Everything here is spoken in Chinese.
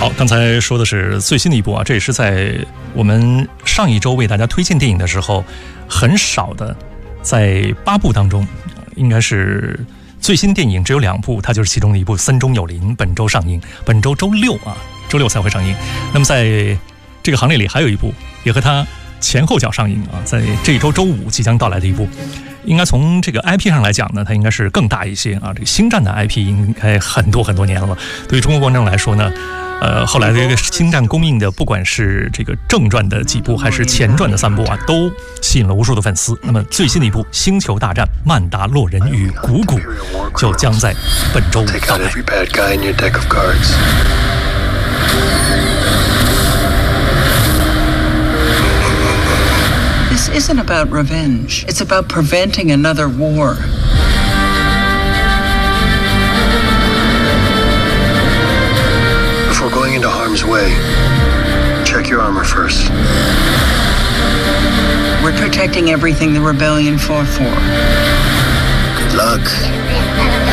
好，刚才说的是最新的一部啊，这也是在我们上一周为大家推荐电影的时候很少的，在8部当中，应该是最新电影只有2部，它就是其中的一部《森中有灵》，本周上映，本周周六才会上映。那么在这个行列里还有一部，也和它前后脚上映啊，在这一周周五即将到来的一部，应该从这个 IP 上来讲呢，它应该是更大一些啊。这个星战的 IP 应该很多年了，对于中国观众来说呢，后来的这个星战公映的，不管是这个正传的几部，还是前传的3部啊，都吸引了无数的粉丝。那么最新的一部《星球大战：曼达洛人与谷谷》就将在本周五到来。 This isn't about revenge. It's about preventing another war. Before going into harm's way, check your armor first. We're protecting everything the rebellion fought for. Good luck.